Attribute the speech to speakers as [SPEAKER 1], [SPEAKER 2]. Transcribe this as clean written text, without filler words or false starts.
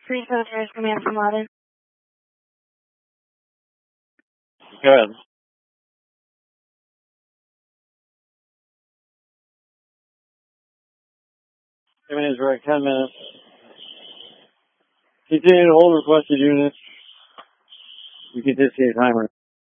[SPEAKER 1] Freeze military command from Laden.
[SPEAKER 2] Good. 10 minutes, right, 10 minutes. Continue to hold requested units. You can disengage timer.